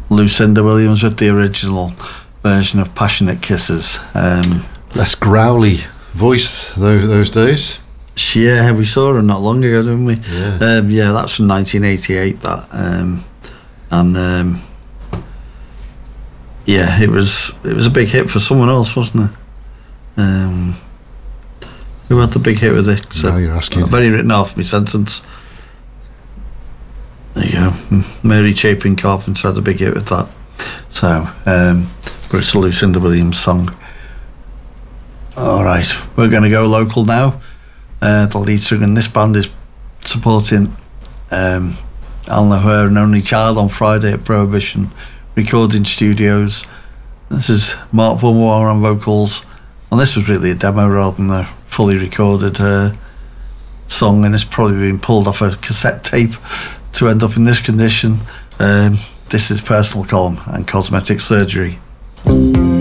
Lucinda Williams with the original version of Passionate Kisses. Less growly voice those days. Yeah, we saw her not long ago, didn't we? Yeah, that's from 1988. It was a big hit for someone else, wasn't it? Who had the big hit with it? So now you're asking. I've already written off my sentence. There you go. Mary Chapin Carpenter had a big hit with that. So, but it's a Lucinda Williams song. All right, we're going to go local now. The lead singer in this band is supporting Alna, her and only child on Friday at Prohibition Recording Studios. This is Mark Vaumois on vocals, and this was really a demo rather than a fully recorded song, and it's probably been pulled off a cassette tape to end up in this condition. This is Personal Column and Cosmetic Surgery.